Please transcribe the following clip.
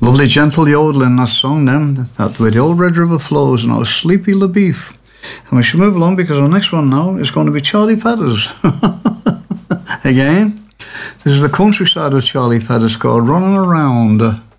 Lovely gentle yodeling, that song then. That way the old Red River flows, and I was Sleepy LaBeef. And we should move along because our next one now is going to be Charlie Feathers. Again, this is the countryside of Charlie Feathers called Running Around.